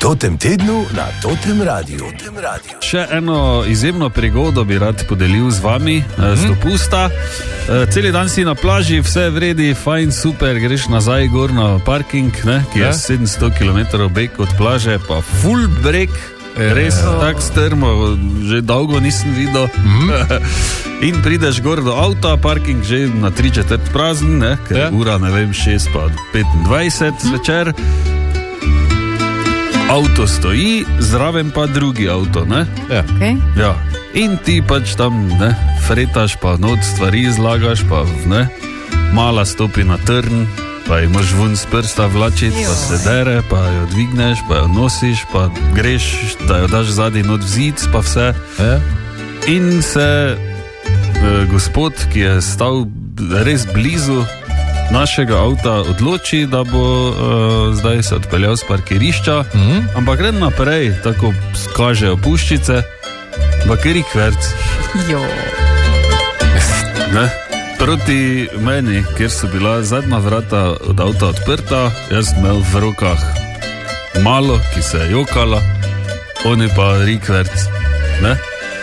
Totem tednu na Totem Radiu. Še eno izjemno prigodo bi rad podelil z vami, z dopusta. Celi dan si na plaži, vse vredi, fajn, super, greš nazaj gor na parking, ne, ki je 700 km beg od plaže, pa full break, res tak strmo, že dolgo nisem videl. In prideš gor do avta, parking že na 3/4 prazen, ne, ker ura, ne vem, 6 pa 25 zvečer. Avto stoji, zraven pa drugi avto, ne? Okay. Ja. In ti pač tam, ne, fretaš, pa not stvari zlagaš, pa, ne, mala stopi na trn, pa ji moš ven z prsta vlačiti, pa se dere, pa jo dvigneš, pa jo nosiš, pa greš, da jo daš zadnji not v zid, pa vse. In se gospod, ki je stal res blizu našega avta, odloči, da bo zdaj se odpeljal z parkirišča, ampak gre naprej, tako kažejo puščice, bakeri kverc. Proti meni, kjer so bila zadnja vrata od avta odprta, jaz imel v rokah malo, ki se je jokala, oni pa rikverc. Ne?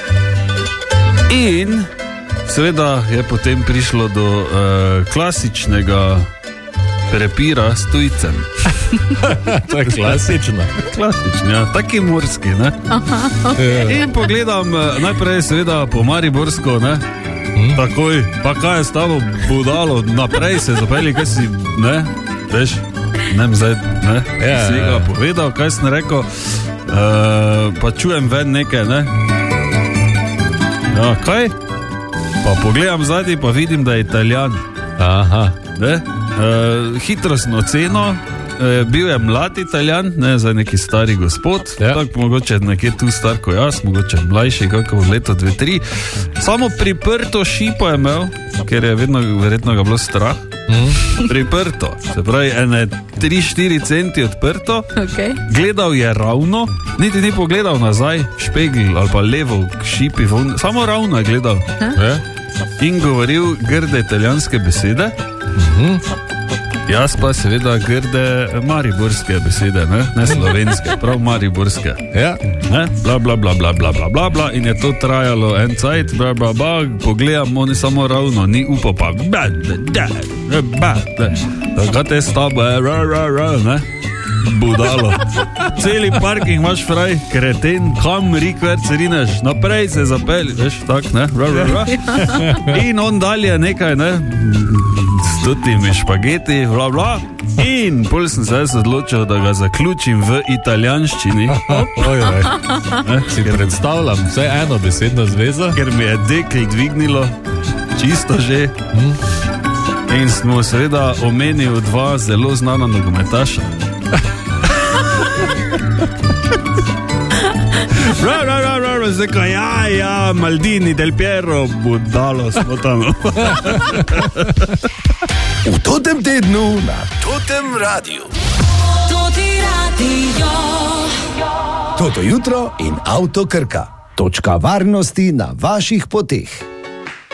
In seveda je potem prišlo do klasičnega prepira s tujcem. To je klasično. Klasično, ja. Taki morski, ne? In pogledam najprej seveda po mariborsko, ne? Takoj, pa kaj je s tabo budalo, naprej se zapeli, kaj si, ne? Veš, ne zdaj, ne? Si ga povedal, kaj sem rekel, pa čujem ven nekaj, ne? Ja, kaj? Pa pogledam zadnji, pa vidim, da je Italijan. Aha. Hitro sem ocenil, bil je mlad Italijan, ne, zdaj neki stari gospod, tako mogoče nekje tu star ko jaz, mogoče mlajši, kako v leto 2-3. Samo priprto šipo je imel, ker je verjetno ga bilo strah. Priprto, se pravi, 3-4 centi odprto, gledal je ravno, niti ni pogledal nazaj, špegl ali pa levo k šipi, samo ravno je gledal. In govoril grde italijanske besede, jaz pa seveda grde mariborske besede, ne slovenske, prav mariborske. Ne? Bla, bla, bla, bla, bla, bla, bla, bla, in je to trajalo en cajt, bla, bla, bla, pogledam, on je samo ravno, ni upal pa, kaj te s tabo, ne? Budalo. Celi parking imaš fraj, kreten, kam rikverc rineš, naprej se zapeli, veš, tak, ne? In on dalje nekaj, ne? S tutimi špageti, bla, bla. In pol sem se odločil, da ga zaključim v italijanščini. Si predstavljam vse eno besedno zvezo? Ker mi je dekl dvignilo, čisto že. In smo seveda omenil dva zelo znana nogometaša. Zdaj, ja, Maldini, Del Piero, budalo smo tam. V Totem tednu na Totem Radiu. Toto jutro in Avto Krka. Točka varnosti na vaših poteh.